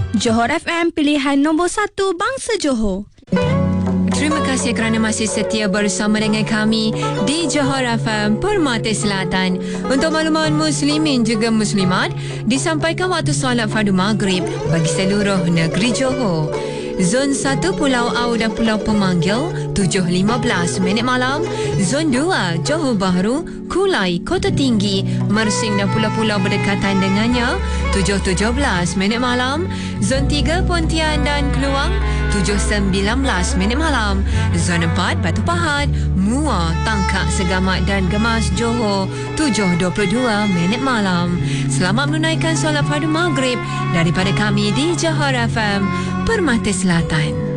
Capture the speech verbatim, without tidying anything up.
Johor F M, pilihan nombor satu bangsa Johor. Terima kasih kerana masih setia bersama dengan kami di Johor F M Permata Selatan. Untuk makluman muslimin juga muslimat, disampaikan waktu solat fardu maghrib bagi seluruh negeri Johor. Zon satu Pulau Au dan Pulau Pemanggil tujuh lima belas minit malam. Zon dua Johor Bahru, Kulai, Kota Tinggi, Mersing dan pulau-pulau berdekatan dengannya tujuh tujuh belas minit malam. Zon tiga Pontian dan Keluang tujuh sembilan belas minit malam. Zon empat Batu Pahat, Muar, Tangkak, Segamat dan Gemas Johor tujuh dua puluh dua minit malam. Selamat menunaikan solat fardu maghrib daripada kami di Johor F M Permata Selatan.